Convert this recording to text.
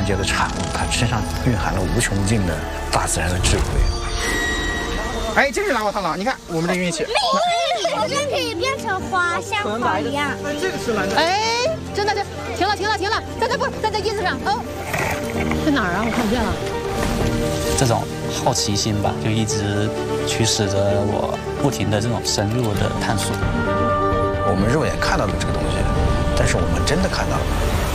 界的产物，它身上蕴含了无穷尽的大自然的智慧。 哎，真是拿我烫了！你看我们这运气， 好像可以变成花，像花一样。 这个是蓝的。 哎，真的这停了，在这叶子上哦，在哪儿啊？我看不见了。 这种好奇心吧，就一直驱使着我不停的这种深入的探索。 我们肉眼看到的这个东西，但是我们真的看到了。